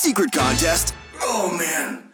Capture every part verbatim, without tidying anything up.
secret contest. Oh, man.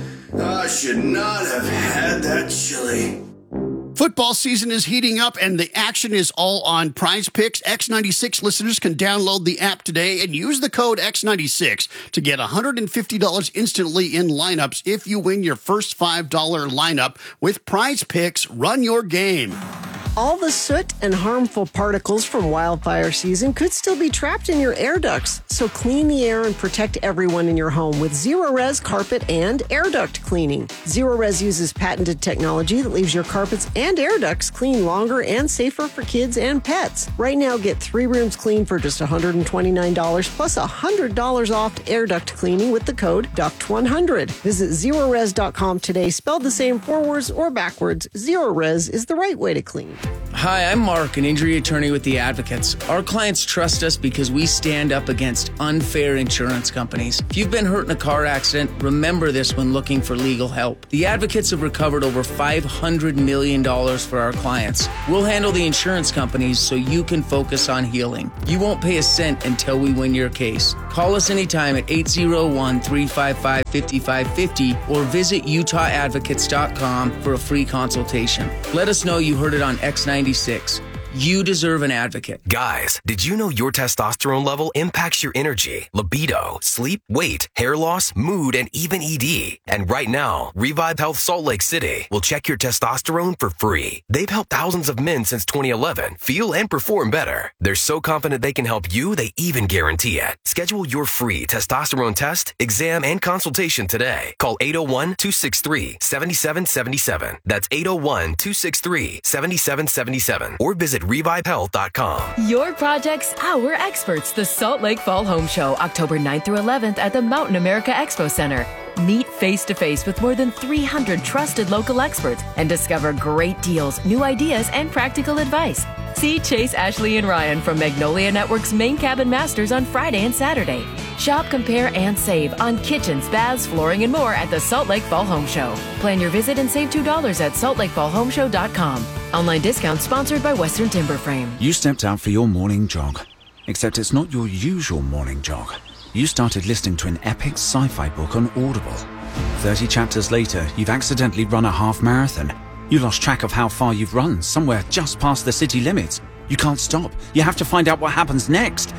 I should not have had that chili. Football season is heating up, and the action is all on Prize Picks. X ninety-six listeners can download the app today and use the code X ninety-six to get one hundred fifty dollars instantly in lineups if you win your first five dollars lineup with Prize Picks. Run your game. All the soot and harmful particles from wildfire season could still be trapped in your air ducts. So clean the air and protect everyone in your home with Zero-Res carpet and air duct cleaning. Zero-Res uses patented technology that leaves your carpets and air ducts clean longer and safer for kids and pets. Right now, get three rooms clean for just one hundred twenty-nine dollars plus one hundred dollars off air duct cleaning with the code duct one hundred. Visit zero res dot com today, spelled the same forwards or backwards. Zero-Res is the right way to clean. Hi, I'm Mark, an injury attorney with The Advocates. Our clients trust us because we stand up against unfair insurance companies. If you've been hurt in a car accident, remember this when looking for legal help. The Advocates have recovered over five hundred million dollars for our clients. We'll handle the insurance companies so you can focus on healing. You won't pay a cent until we win your case. Call us anytime at eight zero one, three five five, five five five zero or visit utah advocates dot com for a free consultation. Let us know you heard it on X ninety-six. You deserve an advocate. Guys, did you know your testosterone level impacts your energy, libido, sleep, weight, hair loss, mood, and even E D? And right now, Revive Health Salt Lake City will check your testosterone for free. They've helped thousands of men since twenty eleven feel and perform better. They're so confident they can help you, they even guarantee it. Schedule your free testosterone test, exam, and consultation today. Call eight oh one, two six three, seven seven seven seven. That's eight oh one, two six three, seven seven seven seven. Or visit revive health dot com. Your projects, our experts. The Salt Lake Fall Home Show, October ninth through eleventh at the Mountain America Expo Center. Meet face-to-face with more than three hundred trusted local experts and discover great deals, new ideas, and practical advice. See Chase, Ashley, and Ryan from Magnolia Network's Main Cabin Masters on Friday and Saturday. Shop, compare, and save on kitchens, baths, flooring, and more at the Salt Lake Fall Home Show. Plan your visit and save two dollars at salt lake fall home show dot com. Online discount sponsored by Western Timber Frame. You stepped out for your morning jog, except it's not your usual morning jog. You started listening to an epic sci-fi book on Audible. thirty chapters later, you've accidentally run a half marathon. You lost track of how far you've run, somewhere just past the city limits. You can't stop. You have to find out what happens next.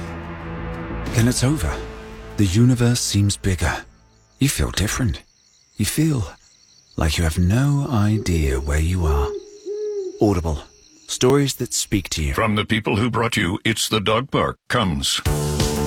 Then it's over. The universe seems bigger. You feel different. You feel like you have no idea where you are. Audible. Stories that speak to you. From the people who brought you It's the Dog Park comes